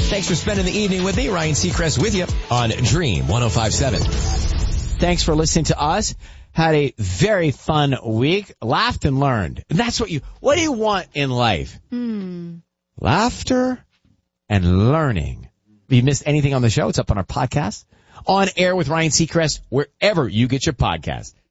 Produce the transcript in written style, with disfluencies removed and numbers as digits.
Thanks for spending the evening with me. Ryan Seacrest with you on Dream 105.7. Thanks for listening to us. Had a very fun week. Laughed and learned. That's what do you want in life? Laughter and learning. If you missed anything on the show, it's up on our podcast. On Air with Ryan Seacrest, wherever you get your podcast.